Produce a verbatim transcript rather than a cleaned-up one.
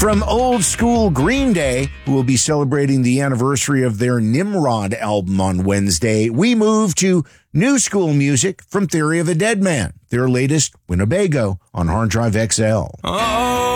From old school Green Day, who will be celebrating the anniversary of their Nimrod album on Wednesday, we move to new school music from Theory of a Dead Man, their latest Winnebago on Hard Drive X L. Oh.